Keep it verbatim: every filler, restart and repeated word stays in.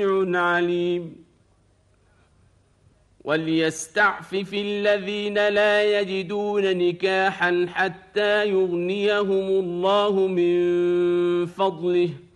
عليم وليستعفف الذين لا يجدون نكاحا حتى يغنيهم الله من فضله